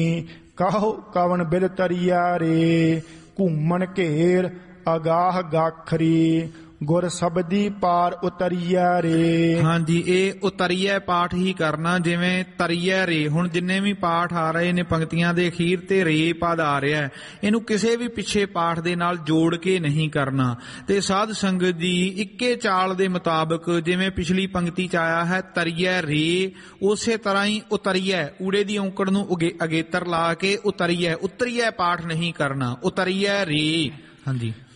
ਕਹੋ ਕਵਨ ਬਿਦ ਤਰੀਆ ਰੇ, ਘੂਮਣ ਘੇਰ ਅਗਾਹ ਗਾਖਰੀ, ਗੁਰ ਸਬਦੀ ਪਾਰ ਉਤਰੀਆ ਰੇ। ਹਾਂਜੀ, ਇਹ ਉਤਰੀਆ ਪਾਠ ਹੀ ਕਰਨਾ, ਜਿਵੇਂ ਤਰੀਆ ਰੇ। ਹੁਣ ਜਿੰਨੇ ਵੀ ਪਾਠ ਆ ਰਹੇ ਨੇ ਪੰਕਤੀਆਂ ਦੇ ਅਖੀਰ ਤੇ ਰੇ ਪਦ ਆ ਰਿਹਾ, ਇਹਨੂੰ ਕਿਸੇ ਵੀ ਪਿੱਛੇ ਪਾਠ ਦੇ ਨਾਲ ਜੋੜ ਕੇ ਨਹੀਂ ਕਰਨਾ। ਤੇ ਸਾਧ ਸੰਗਤ ਜੀ ਇੱਕੇ ਚਾਲ ਦੇ ਮੁਤਾਬਕ ਜਿਵੇਂ ਪਿਛਲੀ ਪੰਕਤੀ ਚ ਆਇਆ ਹੈ ਤਰੀਆ ਰੇ, ਉਸੇ ਤਰ੍ਹਾਂ ਹੀ ਉਤਰੀਆ, ਊੜੇ ਦੀ ਔਂਕੜ ਨੂੰ ਅਗੇਤਰ ਲਾ ਕੇ ਉਤਰੀਆ ਪਾਠ ਨਹੀਂ ਕਰਨਾ, ਉਤਰੀਆ ਰੇ। ਹਾਂਜੀ।